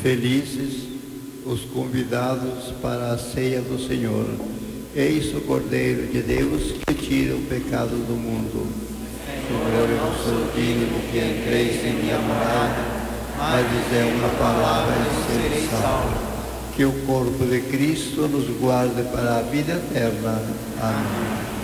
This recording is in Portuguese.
Felizes os convidados para a ceia do Senhor. Eis o Cordeiro de Deus que tira o pecado do mundo. Senhor, eu não sou digno que entreis em minha morada, mas dizei uma palavra e serei salvo. Que o corpo de Cristo nos guarde para a vida eterna. Amém.